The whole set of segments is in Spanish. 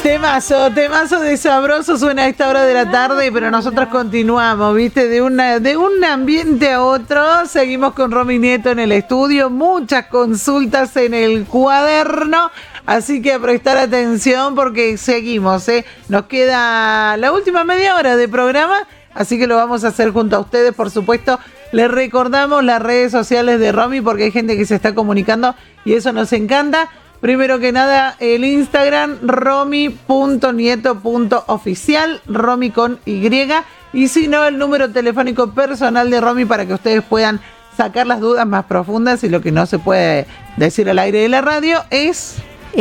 Temazo de Sabroso suena a esta hora de la tarde, pero nosotros continuamos, ¿viste? De un ambiente a otro, seguimos con Romy Nieto en el estudio, muchas consultas en el cuaderno, así que a prestar atención porque seguimos, ¿eh? Nos queda la última media hora de programa, así que lo vamos a hacer junto a ustedes, por supuesto. Les recordamos las redes sociales de Romy porque hay gente que se está comunicando y eso nos encanta. Primero que nada, el Instagram, romy.nieto.oficial, Romy con Y. Y si no, el número telefónico personal de Romy para que ustedes puedan sacar las dudas más profundas y lo que no se puede decir al aire de la radio es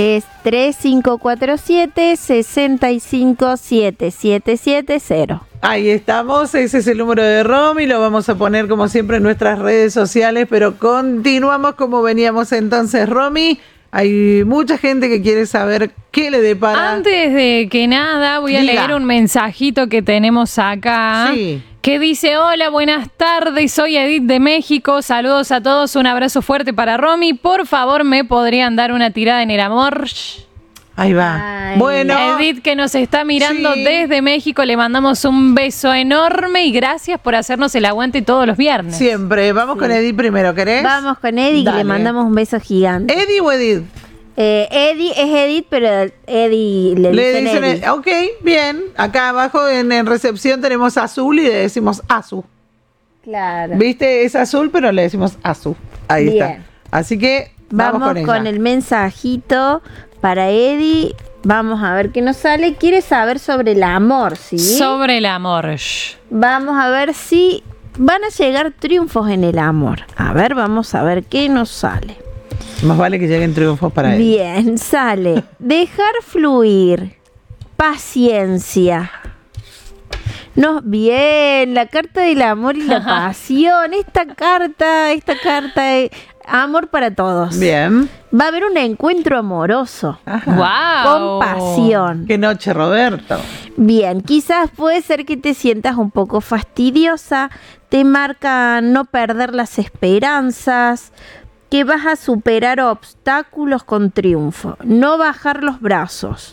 3547-65770. Ahí estamos, ese es el número de Romy, lo vamos a poner como siempre en nuestras redes sociales, pero continuamos como veníamos entonces, Romy. Hay mucha gente que quiere saber qué le depara. Antes de que nada, voy a leer un mensajito que tenemos acá. Sí. Que dice: hola, buenas tardes, soy Edith de México, saludos a todos, un abrazo fuerte para Romy, por favor me podrían dar una tirada en el amor. Ahí va. Ay, bueno, Edith, que nos está mirando sí, desde México, le mandamos un beso enorme y gracias por hacernos el aguante todos los viernes. siempre. Vamos con Edith primero, ¿querés? Vamos con Eddie, que Dale. le mandamos un beso gigante. ¿Eddie o Edith? Eddie es Edith, pero Eddie le dicen Eddie. Ok, bien. Acá abajo en recepción tenemos azul y le decimos Azu. Claro. ¿Viste? Es azul, pero le decimos Azu. Ahí Bien. está. Así que vamos Vamos con con ella. el mensajito para Eddie. Vamos a ver qué nos sale. Quiere saber sobre el amor, ¿sí? Sobre el amor. Vamos a ver si van a llegar triunfos en el amor. A ver, vamos a ver qué nos sale. Más vale que lleguen triunfos para él. Bien, sale. Dejar fluir. Paciencia. No, bien, la carta del amor y la pasión. Esta carta es amor para todos. Bien. Va a haber un encuentro amoroso. Ajá. ¡Wow! Con pasión. Qué noche, Roberto. Bien, quizás puede ser que te sientas un poco fastidiosa, te marca no perder las esperanzas, que vas a superar obstáculos con triunfo, no bajar los brazos,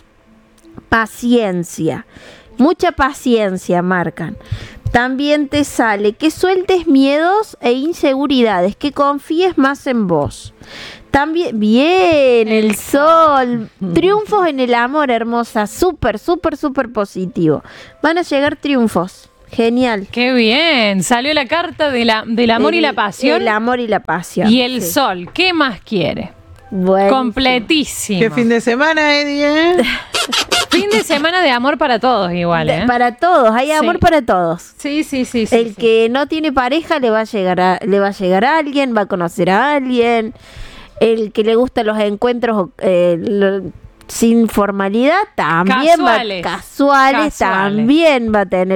paciencia, mucha paciencia marcan. También te sale que sueltes miedos e inseguridades, que confíes más en vos. También, bien, el sol. Triunfos en el amor, hermosa. Súper, súper, súper positivo. Van a llegar triunfos. Genial. ¡Qué bien! Salió la carta del amor y la pasión. El amor y la pasión. Y el sí. sol. ¿Qué más quiere? Bueno. Completísimo. Qué fin de semana, Eddie, ¿eh? Fin de semana de amor para todos igual, ¿eh? Para todos, hay amor Sí. para todos. Sí. El que no tiene pareja le va a llegar a alguien, va a conocer a alguien. El que le gustan los encuentros sin formalidad también Casuales. casuales también va a tener